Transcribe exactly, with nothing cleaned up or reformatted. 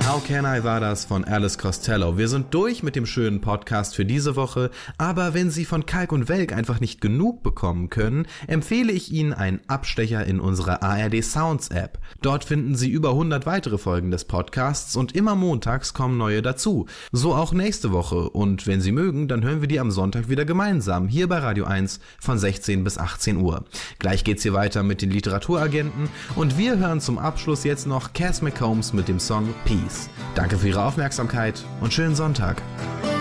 How Can I war das von Alice Costello. Wir sind durch mit dem schönen Podcast für diese Woche, aber wenn Sie von Kalk und Welk einfach nicht genug bekommen können, empfehle ich Ihnen einen Abstecher in unsere A R D Sounds App. Dort finden Sie über hundert weitere Folgen des Podcasts und immer montags kommen neue dazu. So auch nächste Woche, und wenn Sie mögen, dann hören wir die am Sonntag wieder gemeinsam hier bei Radio eins von sechzehn bis achtzehn Uhr. Gleich geht's hier weiter mit den Literaturagenten und wir hören zum Abschluss jetzt noch Cass McCombs mit dem Song Peace. Danke für Ihre Aufmerksamkeit und schönen Sonntag.